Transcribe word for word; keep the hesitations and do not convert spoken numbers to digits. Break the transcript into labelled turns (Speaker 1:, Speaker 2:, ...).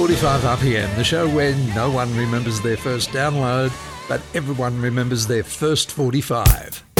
Speaker 1: forty-five R P M, the show where no one remembers their first download, but everyone remembers their first forty-five.